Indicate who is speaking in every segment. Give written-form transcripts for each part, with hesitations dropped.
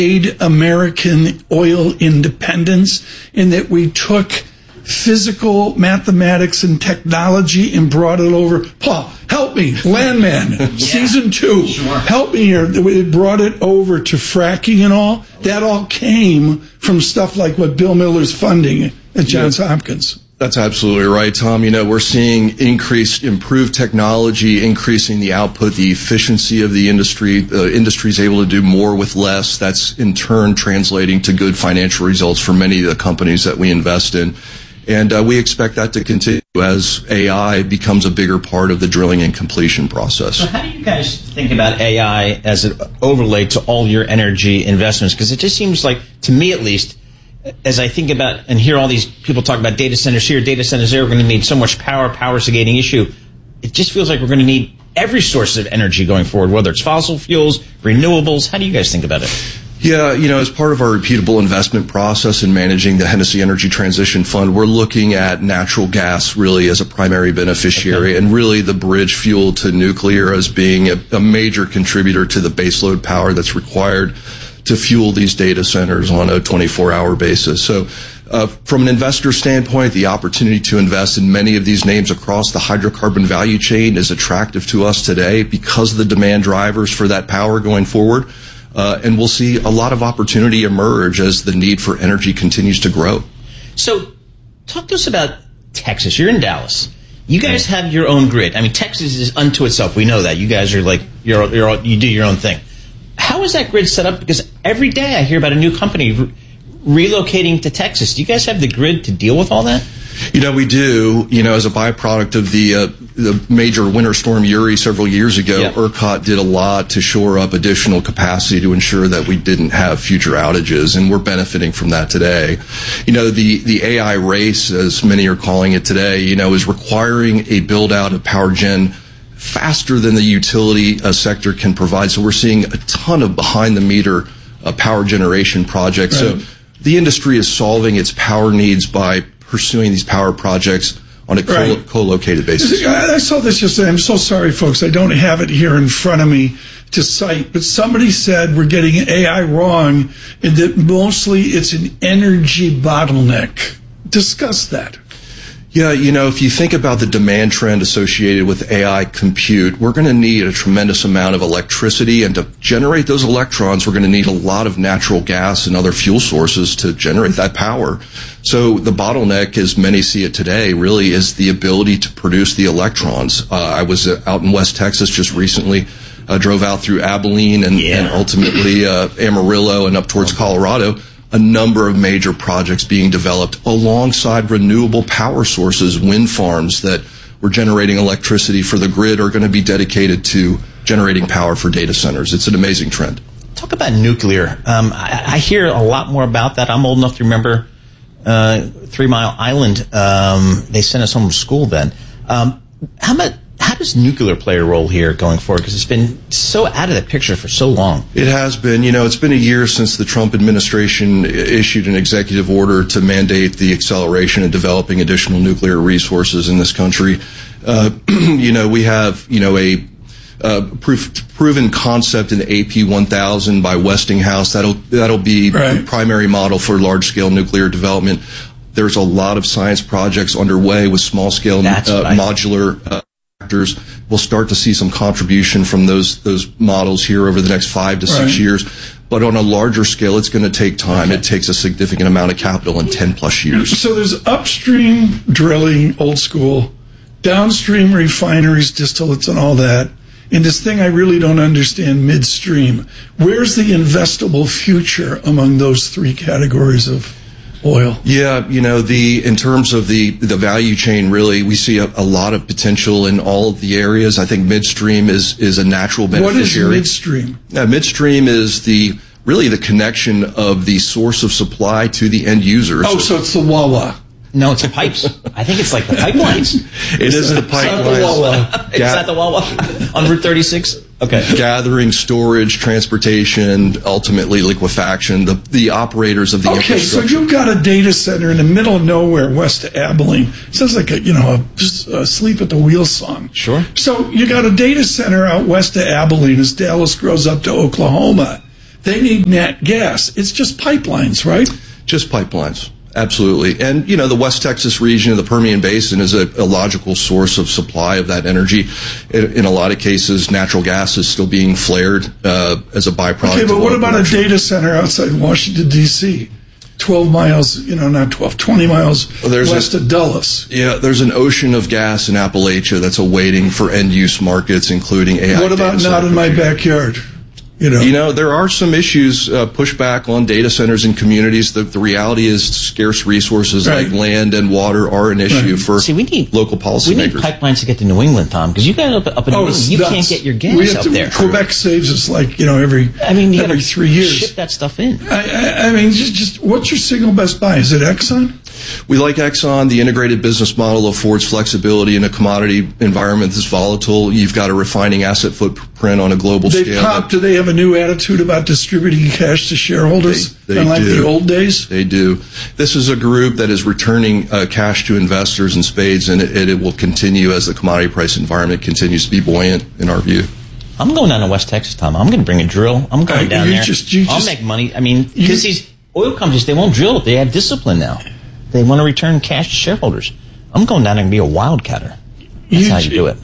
Speaker 1: American oil independence, in that we took physical mathematics and technology and brought it over. Paul, help me, Landman, season 2.
Speaker 2: Sure.
Speaker 1: Help me here. It brought it over to fracking and all. That all came from stuff like what Bill Miller's funding at Johns Hopkins.
Speaker 3: That's absolutely right, Tom. We're seeing improved technology, increasing the output, the efficiency of the industry. The industry is able to do more with less. That's in turn translating to good financial results for many of the companies that we invest in. And we expect that to continue as AI becomes a bigger part of the drilling and completion process.
Speaker 2: So how do you guys think about AI as it overlaid to all your energy investments? Because it just seems like, to me at least, as I think about and hear all these people talk about data centers here, data centers there, we're going to need so much power. Power is a gating issue. It just feels like we're going to need every source of energy going forward, whether it's fossil fuels, renewables. How do you guys think about it?
Speaker 3: Yeah, as part of our repeatable investment process in managing the Hennessy Energy Transition Fund, we're looking at natural gas really as a primary beneficiary, and really the bridge fuel to nuclear as being a major contributor to the baseload power that's required to fuel these data centers on a 24-hour basis. So from an investor standpoint, the opportunity to invest in many of these names across the hydrocarbon value chain is attractive to us today because of the demand drivers for that power going forward. And we'll see a lot of opportunity emerge as the need for energy continues to grow.
Speaker 2: So talk to us about Texas. You're in Dallas. You guys have your own grid. I mean, Texas is unto itself. We know that. You guys are like, you do your own thing. How is that grid set up? Because every day I hear about a new company relocating to Texas. Do you guys have the grid to deal with all that?
Speaker 3: We do. As a byproduct of the major winter storm Uri several years ago, ERCOT did a lot to shore up additional capacity to ensure that we didn't have future outages, and we're benefiting from that today. The AI race, as many are calling it today, is requiring a build-out of power gen faster than the utility sector can provide. So we're seeing a ton of behind-the-meter power generation projects. Right. So the industry is solving its power needs by pursuing these power projects on a co-located basis.
Speaker 1: I saw this yesterday. I'm so sorry, folks. I don't have it here in front of me to cite, but somebody said we're getting AI wrong and that mostly it's an energy bottleneck. Discuss that.
Speaker 3: Yeah, if you think about the demand trend associated with AI compute, we're going to need a tremendous amount of electricity, and to generate those electrons, we're going to need a lot of natural gas and other fuel sources to generate that power. So the bottleneck, as many see it today, really is the ability to produce the electrons. I was out in West Texas just recently, drove out through Abilene and ultimately Amarillo and up towards Colorado. A number of major projects being developed alongside renewable power sources. Wind farms that were generating electricity for the grid are going to be dedicated to generating power for data centers. It's an amazing trend.
Speaker 2: Talk about nuclear. I hear a lot more about that. I'm old enough to remember 3 Mile Island. They sent us home from school then. How does nuclear play a role here going forward? Because it's been so out of the picture for so long.
Speaker 3: It has been. It's been a year since the Trump administration issued an executive order to mandate the acceleration of developing additional nuclear resources in this country. We have, a proven concept in the AP1000 by Westinghouse. That'll be the primary model for large-scale nuclear development. There's a lot of science projects underway with small-scale modular reactors. We'll start to see some contribution from those models here over the next 5 to 6 years. But on a larger scale, it's going to take time. It takes a significant amount of capital in 10 plus years.
Speaker 1: So there's upstream drilling, old school, downstream refineries, distillates, and all that. And this thing I really don't understand, midstream. Where's the investable future among those three categories of oil? Yeah,
Speaker 3: in terms of the value chain, really, we see a lot of potential in all of the areas. I think midstream is a natural beneficiary.
Speaker 1: What is midstream?
Speaker 3: Midstream is really the connection of the source of supply to the end users.
Speaker 1: Oh, so it's the Wawa.
Speaker 2: No, it's the pipes. I think it's like the pipelines.
Speaker 3: It is the pipelines.
Speaker 2: It's not the Wawa on Route 36? Okay.
Speaker 3: Gathering, storage, transportation, ultimately liquefaction, the operators of the infrastructure.
Speaker 1: Okay, so you've got a data center in the middle of nowhere, west of Abilene. Sounds like a sleep at the wheel song.
Speaker 2: Sure.
Speaker 1: So you got a data center out west of Abilene as Dallas grows up to Oklahoma. They need nat gas. It's just pipelines, right?
Speaker 3: Just pipelines. Absolutely. And, the West Texas region of the Permian Basin is a logical source of supply of that energy. In a lot of cases, natural gas is still being flared as a byproduct.
Speaker 1: Okay, but what about a data center outside Washington, D.C.? 12 miles, not 12, 20 miles west of Dulles.
Speaker 3: Yeah, there's an ocean of gas in Appalachia that's awaiting for end-use markets, including AI.
Speaker 1: What about not in my backyard?
Speaker 3: There are some issues, pushback on data centers in communities. The reality is scarce resources like land and water are an issue for local policymakers.
Speaker 2: We need pipelines to get to New England, Tom, because you got up in New England, you can't get your gas up there.
Speaker 1: Quebec saves us every 3 years.
Speaker 2: Ship that stuff in.
Speaker 1: Just what's your single best buy? Is it Exxon?
Speaker 3: We like Exxon. The integrated business model affords flexibility in a commodity environment that's volatile. You've got a refining asset footprint on a global scale.
Speaker 1: Do they have a new attitude about distributing cash to shareholders?
Speaker 3: They
Speaker 1: unlike
Speaker 3: do.
Speaker 1: The old days?
Speaker 3: They do. This is a group that is returning cash to investors in spades, and it will continue as the commodity price environment continues to be buoyant, in our view.
Speaker 2: I'm going down to West Texas, Tom. I'm going to bring a drill. I'm going down there. I'll make money. Because these oil companies, they won't drill. They have discipline now. They want to return cash to shareholders. I'm going down there and be a wildcatter. That's how you do it.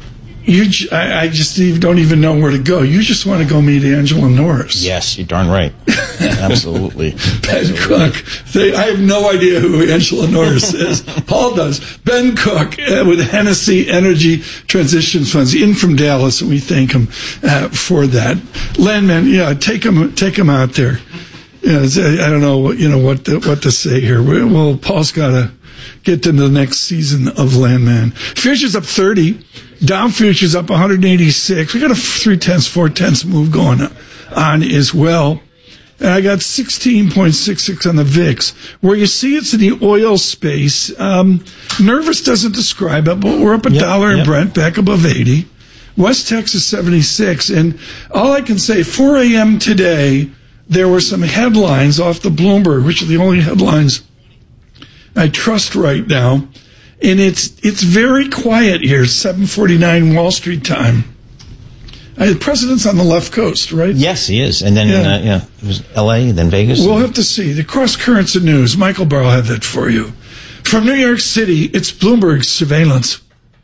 Speaker 1: I just don't even know where to go. You just want to go meet Angela Norris.
Speaker 2: Yes, you're darn right. Absolutely.
Speaker 1: Ben Cook. I have no idea who Angela Norris is. Paul does. Ben Cook with Hennessy Energy Transition Funds, in from Dallas, and we thank him for that. Landman, take him out there. I don't know what to say here. Well, Paul's got to get to the next season of Landman. Futures up 30. Dow futures up 186. We got a 3/10, 4/10 move going on as well. And I got 16.66 on the VIX. Where you see it's in the oil space. Nervous doesn't describe it, but we're up $1 in Brent, back above 80. West Texas 76. And all I can say, 4 a.m. today, there were some headlines off the Bloomberg, which are the only headlines I trust right now. And it's very quiet here, 7:49 Wall Street time. The president's on the left coast, right?
Speaker 2: Yes, he is. And then, it was L.A., then Vegas.
Speaker 1: We'll have to see. The cross currents of news. Michael Barr will have that for you. From New York City, it's Bloomberg Surveillance.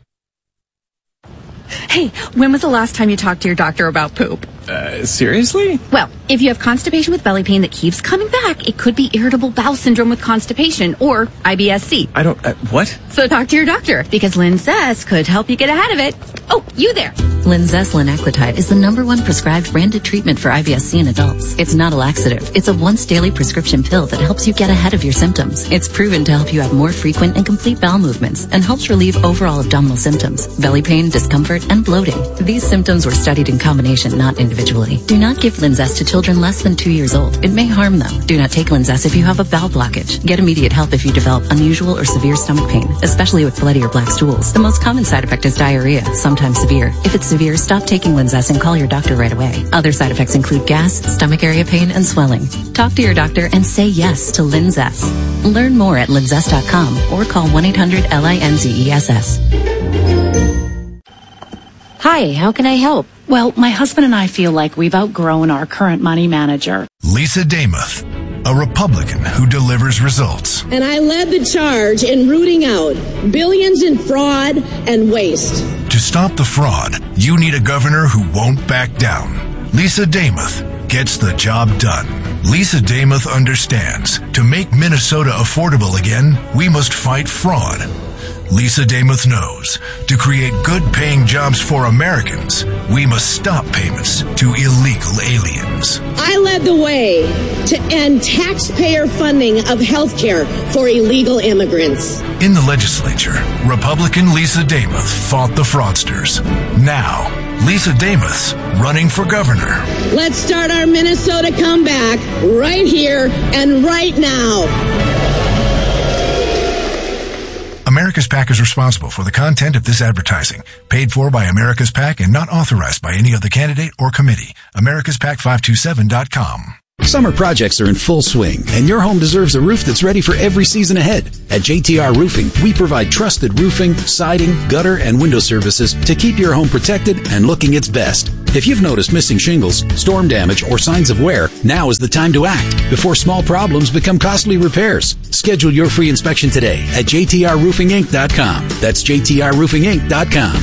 Speaker 4: Hey, when was the last time you talked to your doctor about poop?
Speaker 5: Seriously?
Speaker 4: Well, if you have constipation with belly pain that keeps coming back, it could be irritable bowel syndrome with constipation, or IBS-C.
Speaker 5: I don't, what?
Speaker 4: So talk to your doctor, because Linzess could help you get ahead of it. Oh, you there.
Speaker 6: Linzess linaclotide is the #1 prescribed branded treatment for IBS-C in adults. It's not a laxative. It's a once-daily prescription pill that helps you get ahead of your symptoms. It's proven to help you have more frequent and complete bowel movements and helps relieve overall abdominal symptoms, belly pain, discomfort, and bloating. These symptoms were studied in combination, not individually. Do not give Linzess to children less than 2 years old. It may harm them. Do not take Linzess if you have a bowel blockage. Get immediate help if you develop unusual or severe stomach pain, especially with bloody or black stools. The most common side effect is diarrhea, sometimes severe. If it's severe, stop taking Linzess and call your doctor right away. Other side effects include gas, stomach area pain, and swelling. Talk to your doctor and say yes to Linzess. Learn more at linzess.com or call 1-800-LINZESS.
Speaker 7: Hi, how can I help? Well, my husband and I feel like we've outgrown our current money manager.
Speaker 8: Lisa Damuth, a Republican who delivers results.
Speaker 9: And I led the charge in rooting out billions in fraud and waste.
Speaker 8: To stop the fraud, you need a governor who won't back down. Lisa Damuth gets the job done. Lisa Damuth understands, to make Minnesota affordable again, we must fight fraud. Lisa Damuth knows, to create good-paying jobs for Americans, we must stop payments to illegal aliens.
Speaker 9: I led the way to end taxpayer funding of health care for illegal immigrants.
Speaker 8: In the legislature, Republican Lisa Damuth fought the fraudsters. Now, Lisa Damuth's running for governor.
Speaker 9: Let's start our Minnesota comeback right here and right now.
Speaker 8: America's PAC is responsible for the content of this advertising, paid for by America's PAC and not authorized by any other candidate or committee. AmericasPAC527.com.
Speaker 10: Summer projects are in full swing, and your home deserves a roof that's ready for every season ahead. At JTR Roofing, we provide trusted roofing, siding, gutter, and window services to keep your home protected and looking its best. If you've noticed missing shingles, storm damage, or signs of wear, now is the time to act before small problems become costly repairs. Schedule your free inspection today at jtrroofinginc.com. That's jtrroofinginc.com.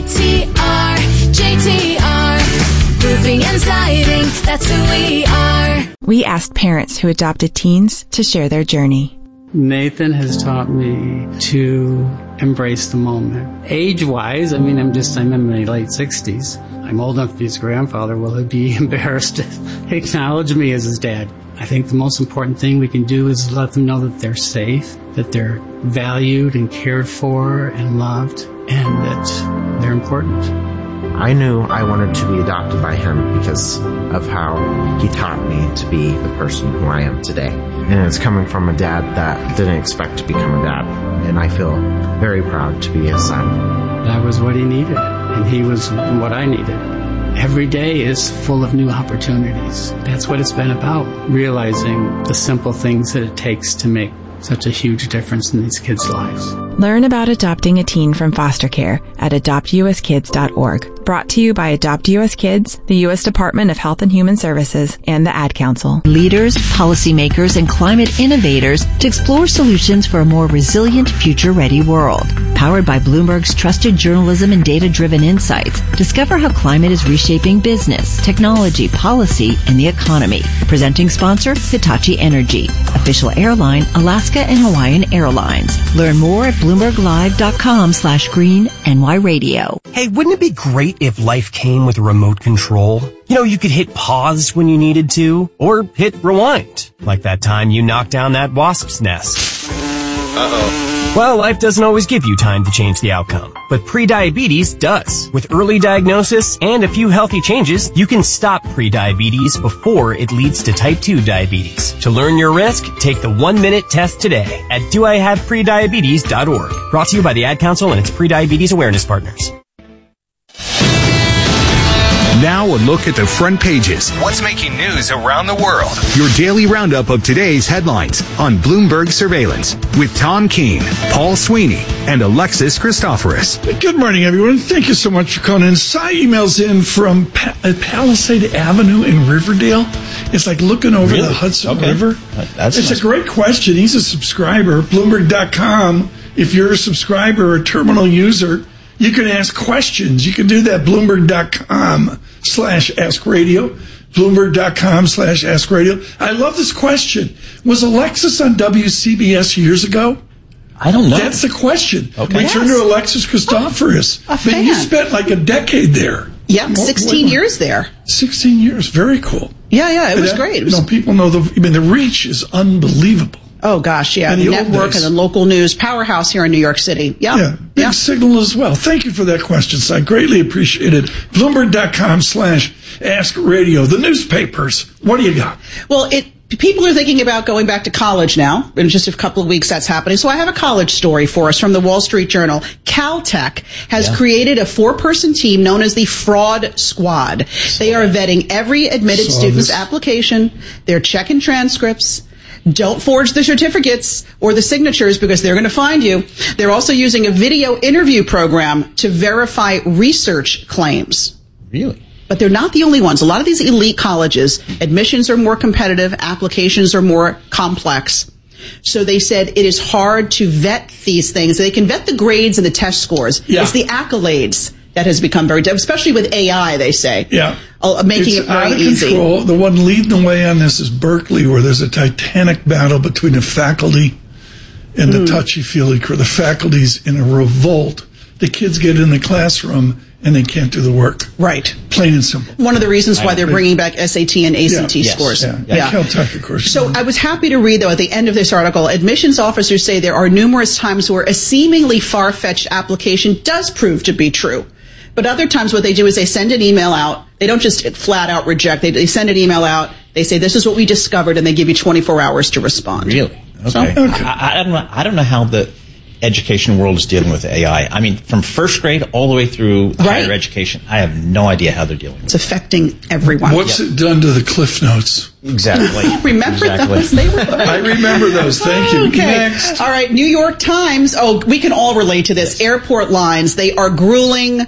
Speaker 11: JTR, roofing and siding, that's who we are.
Speaker 12: We asked parents who adopted teens to share their journey.
Speaker 13: Nathan has taught me to embrace the moment. Age-wise, I'm in my late 60s. I'm old enough to be his grandfather. Will he be embarrassed to acknowledge me as his dad? I think the most important thing we can do is let them know that they're safe, that they're valued and cared for and loved, and that they're important.
Speaker 14: I knew I wanted to be adopted by him because of how he taught me to be the person who I am today. And it's coming from a dad that didn't expect to become a dad. And I feel very proud to be his son.
Speaker 13: That was what he needed, and he was what I needed. Every day is full of new opportunities. That's what it's been about, realizing the simple things that it takes to make such a huge difference in these kids' lives.
Speaker 12: Learn about adopting a teen from foster care at adoptuskids.org. Brought to you by Adopt US Kids, the U.S. Department of Health and Human Services, and the Ad Council.
Speaker 15: Leaders, policymakers, and climate innovators to explore solutions for a more resilient, future-ready world. Powered by Bloomberg's trusted journalism and data-driven insights, discover how climate is reshaping business, technology, policy, and the economy. Presenting sponsor, Hitachi Energy. Official airline, Alaska and Hawaiian Airlines. Learn more at BloombergLive.com/green-NY-radio.
Speaker 16: Hey, wouldn't it be great if life came with a remote control? You know, you could hit pause when you needed to, or hit rewind, like that time you knocked down that wasp's nest. Uh-oh. Well, life doesn't always give you time to change the outcome, but prediabetes does. With early diagnosis and a few healthy changes, you can stop prediabetes before it leads to type 2 diabetes. To learn your risk, take the 1-minute test today at doihaveprediabetes.org. Brought to you by the Ad Council and its prediabetes awareness partners.
Speaker 17: Now a look at the front pages.
Speaker 18: What's making news around the world?
Speaker 17: Your daily roundup of today's headlines on Bloomberg Surveillance with Tom Keene, Paul Sweeney, and Alexis Christoforous.
Speaker 1: Good morning, everyone. Thank you so much for calling in. Cy emails in from Palisade Avenue in Riverdale. It's like looking over the Hudson River. It's a great question. He's a subscriber. Bloomberg.com. If you're a subscriber or a terminal user, you can ask questions. You can do that. Bloomberg.com/askradio. Bloomberg.com/askradio. I love this question. Was Alexis on WCBS years ago?
Speaker 2: I don't know.
Speaker 1: That's the question.
Speaker 2: Okay.
Speaker 1: We turn to Alexis Christoforous. But you spent like a decade there.
Speaker 19: Yeah, 16 years there.
Speaker 1: 16 years. Very cool.
Speaker 19: Yeah, it was great.
Speaker 1: People know the reach is unbelievable.
Speaker 19: Oh, gosh, yeah. The network and the local news powerhouse here in New York City. Yeah.
Speaker 1: Big signal as well. Thank you for that question, I greatly appreciate it. Bloomberg.com/askradio. The newspapers. What do you got?
Speaker 19: Well, people are thinking about going back to college now. In just a couple of weeks, that's happening. So I have a college story for us from the Wall Street Journal. Caltech has created a 4-person team known as the Fraud Squad. They are vetting every admitted student's application. They're checking transcripts. Don't forge the certificates or the signatures because they're going to find you. They're also using a video interview program to verify research claims.
Speaker 2: Really?
Speaker 19: But they're not the only ones. A lot of these elite colleges, admissions are more competitive, applications are more complex. So they said it is hard to vet these things. They can vet the grades and the test scores. Yeah. It's the accolades that has become very difficult, especially with AI, they say.
Speaker 1: Yeah.
Speaker 19: Making it very easy.
Speaker 1: Control. The one leading the way on this is Berkeley, where there's a titanic battle between the faculty and the touchy-feely crew. The faculty's in a revolt. The kids get in the classroom and they can't do the work.
Speaker 19: Right.
Speaker 1: Plain and simple.
Speaker 19: One of the reasons why they're bringing back SAT and ACT scores.
Speaker 1: Yeah. Caltech, of course.
Speaker 19: So I was happy to read, though, at the end of this article, admissions officers say there are numerous times where a seemingly far-fetched application does prove to be true. But other times what they do is they send an email out. They don't just flat out reject. They send an email out. They say, this is what we discovered, and they give you 24 hours to respond.
Speaker 2: Really? Okay. I don't know how the education world is dealing with AI. I mean, from first grade all the way through higher education, I have no idea how they're dealing with it.
Speaker 19: It's affecting everyone.
Speaker 1: What's it done to the Cliff Notes?
Speaker 2: Exactly.
Speaker 19: Remember those? They were
Speaker 1: I remember those. Thank you.
Speaker 19: Okay.
Speaker 1: Next.
Speaker 19: All right. New York Times. Oh, we can all relate to this. Airport lines. They are grueling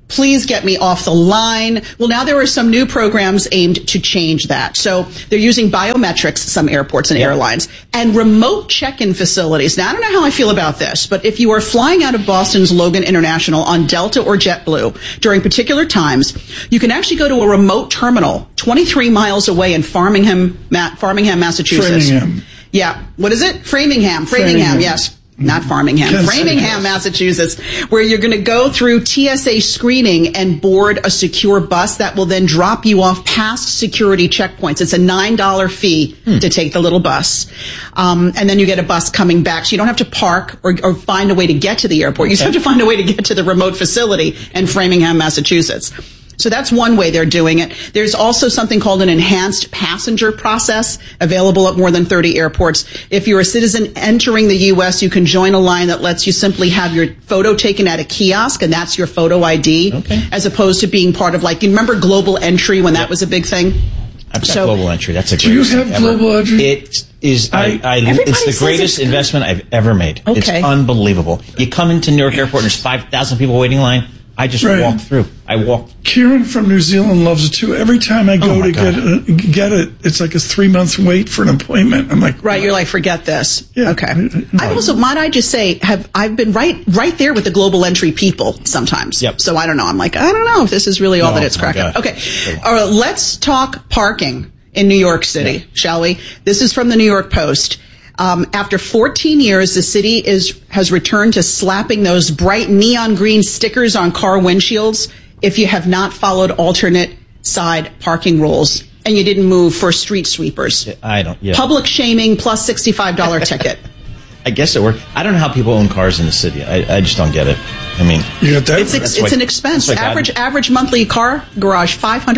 Speaker 19: Please get me off the line. Well, now there are some new programs aimed to change that. So they're using biometrics, some airports and airlines, and remote check-in facilities. Now, I don't know how I feel about this, but if you are flying out of Boston's Logan International on Delta or JetBlue during particular times, you can actually go to a remote terminal 23 miles away in Framingham, Massachusetts.
Speaker 1: Framingham.
Speaker 19: Yeah. What is it? Framingham, yes. Not Framingham, Framingham, Massachusetts, where you're going to go through TSA screening and board a secure bus that will then drop you off past security checkpoints. It's a $9 fee to take the little bus. And then you get a bus coming back. So you don't have to park or find a way to get to the airport. You just have to find a way to get to the remote facility in Framingham, Massachusetts. So that's one way they're doing it. There's also something called an enhanced passenger process available at more than 30 airports. If you're a citizen entering the U.S., you can join a line that lets you simply have your photo taken at a kiosk, and that's your photo ID, as opposed to being part of, like, you remember Global Entry when that was a big thing?
Speaker 2: I've got Global Entry. That's a great
Speaker 1: Do you have Global Entry?
Speaker 2: It is. It's the greatest investment I've ever made.
Speaker 19: Okay.
Speaker 2: It's unbelievable. You come into Newark Airport and there's 5,000 people waiting in line. I just walk through.
Speaker 1: Kieran from New Zealand loves it too. Every time I go to get it, it's like a 3-month wait for an appointment. I'm like,
Speaker 19: right. You're like, forget this.
Speaker 1: Yeah.
Speaker 19: Okay. I also, might I just say, I've been right there with the Global Entry people sometimes.
Speaker 2: Yep.
Speaker 19: So I don't know. I'm like, I don't know if this is really all that it's cracking. Okay. All right. Let's talk parking in New York City, shall we? This is from the New York Post. After 14 years, the city has returned to slapping those bright neon green stickers on car windshields if you have not followed alternate side parking rules and you didn't move for street sweepers. Public shaming plus $65 ticket.
Speaker 2: I guess it worked. I don't know how people own cars in the city. I just don't get it. I mean,
Speaker 1: you got that?
Speaker 19: It's an expense. Average monthly car garage,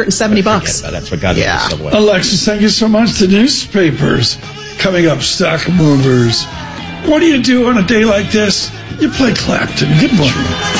Speaker 19: $570.
Speaker 2: That's what got into the subway.
Speaker 1: Alexis, thank you so much. The newspapers coming up. Stock movers. What do you do on a day like this? You play Clapton. Good morning.